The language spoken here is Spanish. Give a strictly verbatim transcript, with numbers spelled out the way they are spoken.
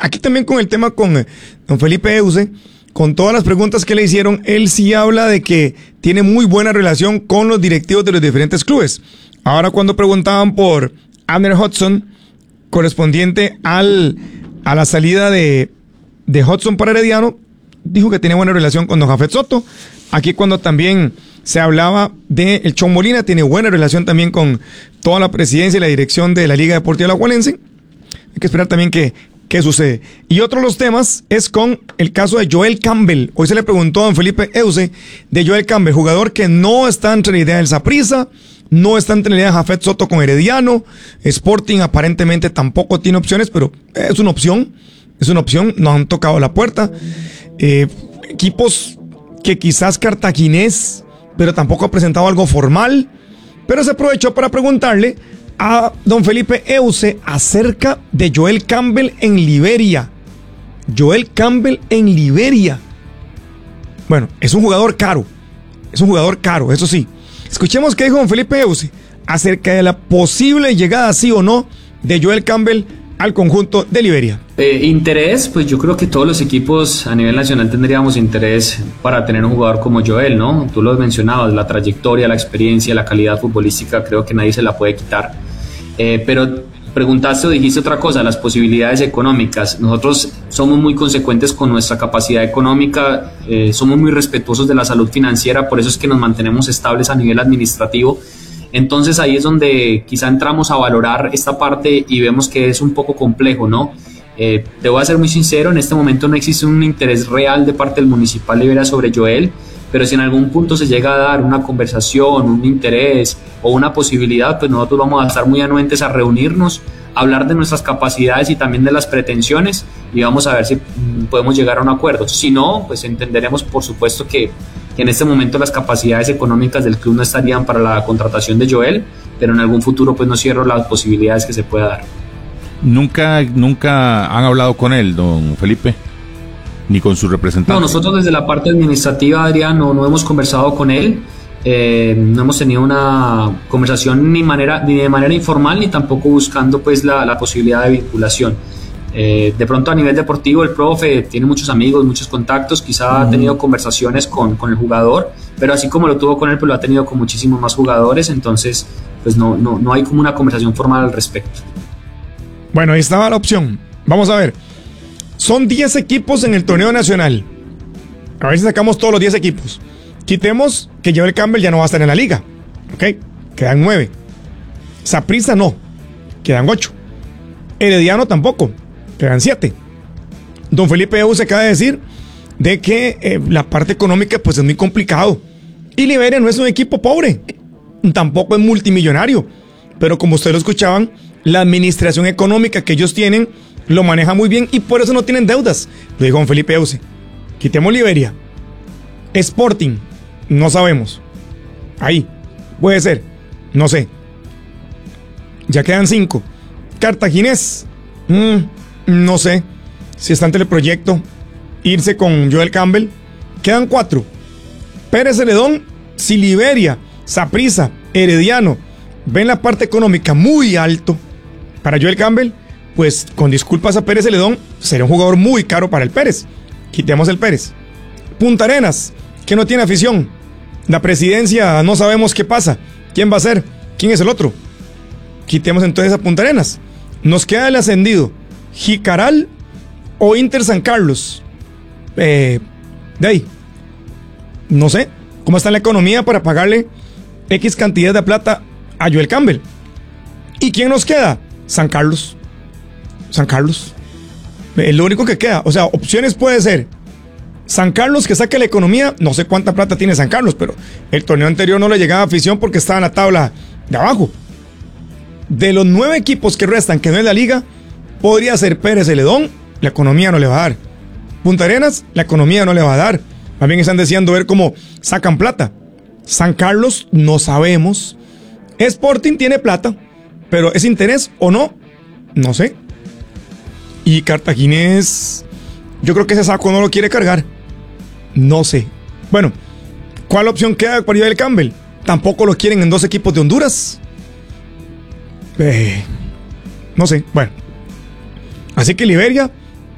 aquí también con el tema con eh, don Felipe Euce, con todas las preguntas que le hicieron, él sí habla de que tiene muy buena relación con los directivos de los diferentes clubes. Ahora cuando preguntaban por Abner Hudson, correspondiente al, a la salida de, de Hudson para Herediano, dijo que tenía buena relación con don Jafet Soto. Aquí cuando también se hablaba de el Chon Molina, tiene buena relación también con toda la presidencia y la dirección de la Liga Deportiva Alajuelense. Hay que esperar también que qué sucede. Y otro de los temas es con el caso de Joel Campbell. Hoy se le preguntó a don Felipe Euce de Joel Campbell, jugador que no está entre la idea del Saprissa, no está entre la idea de Jafet Soto con Herediano. Sporting aparentemente tampoco tiene opciones, pero es una opción, es una opción, nos han tocado la puerta. Eh, equipos que quizás Cartaginés, pero tampoco ha presentado algo formal, pero se aprovechó para preguntarle a don Felipe Euce acerca de Joel Campbell en Liberia. Joel Campbell en Liberia. Bueno, es un jugador caro. Es un jugador caro, eso sí. Escuchemos qué dijo don Felipe Euce acerca de la posible llegada, sí o no, de Joel Campbell al conjunto de Liberia. Eh, interés, pues yo creo que todos los equipos a nivel nacional tendríamos interés para tener un jugador como Joel, ¿no? Tú lo mencionabas, la trayectoria, la experiencia, la calidad futbolística, creo que nadie se la puede quitar. Eh, pero preguntaste o dijiste otra cosa, las posibilidades económicas. Nosotros somos muy consecuentes con nuestra capacidad económica, eh, somos muy respetuosos de la salud financiera, por eso es que nos mantenemos estables a nivel administrativo. Entonces ahí es donde quizá entramos a valorar esta parte y vemos que es un poco complejo, ¿no? Eh, te voy a ser muy sincero, en este momento no existe un interés real de parte del Municipal Liberia sobre Joel, pero si en algún punto se llega a dar una conversación, un interés o una posibilidad, pues nosotros vamos a estar muy anuentes a reunirnos, a hablar de nuestras capacidades y también de las pretensiones y vamos a ver si podemos llegar a un acuerdo. Si no, pues entenderemos por supuesto que, que en este momento las capacidades económicas del club no estarían para la contratación de Joel, pero en algún futuro pues no cierro las posibilidades que se pueda dar. ¿Nunca, nunca han hablado con él, don Felipe? Ni con su representante. No, nosotros desde la parte administrativa, Adrián, no, no hemos conversado con él, eh, no hemos tenido una conversación ni, manera, ni de manera informal ni tampoco buscando pues la, la posibilidad de vinculación. Eh, de pronto a nivel deportivo el profe tiene muchos amigos, muchos contactos, quizá ha tenido conversaciones con, con el jugador, pero así como lo tuvo con él, pues lo ha tenido con muchísimos más jugadores, entonces pues no, no, no hay como una conversación formal al respecto. Bueno, ahí estaba la opción. Vamos a ver. Son diez equipos en el torneo nacional. A ver si sacamos todos los diez equipos. Quitemos que Joel Campbell ya no va a estar en la liga. Ok, quedan nueve. Saprissa no, quedan ocho. Herediano tampoco, quedan siete. Don Felipe Euce acaba de decir de que eh, la parte económica pues es muy complicado. Y Liberia no es un equipo pobre, tampoco es multimillonario. Pero como ustedes lo escuchaban, la administración económica que ellos tienen lo maneja muy bien y por eso no tienen deudas. Lo dijo don Felipe Euce. Quitemos Liberia. Sporting, no sabemos. Ahí, puede ser, no sé. Ya quedan cinco. Cartaginés, mmm, no sé si está ante el proyecto irse con Joel Campbell. Quedan cuatro. Pérez Celedón, si Liberia, Saprissa, Herediano ven la parte económica muy alto para Joel Campbell, pues con disculpas a Pérez Celedón, sería un jugador muy caro para el Pérez. Quitemos el Pérez. Punta Arenas, que no tiene afición. La presidencia, no sabemos qué pasa. ¿Quién va a ser? ¿Quién es el otro? Quitemos entonces a Punta Arenas. Nos queda el ascendido. Jicaral o Inter San Carlos. Eh, de ahí. No sé. ¿Cómo está la economía para pagarle X cantidad de plata a Joel Campbell? ¿Y quién nos queda? San Carlos. San Carlos. Es lo único que queda. O sea, opciones puede ser San Carlos que saque la economía. No sé cuánta plata tiene San Carlos, pero el torneo anterior no le llegaba afición porque estaba en la tabla de abajo. De los nueve equipos que restan, que no es la liga, podría ser Pérez Celedón. La economía no le va a dar. Punta Arenas, la economía no le va a dar. Más bien están deseando ver cómo sacan plata. San Carlos, no sabemos. Sporting tiene plata, pero ¿es interés o no? No sé. Y Cartaginés, yo creo que ese saco no lo quiere cargar. No sé. Bueno, ¿cuál opción queda para Joel Campbell? Tampoco lo quieren en dos equipos de Honduras. Eh, no sé, bueno. Así que Liberia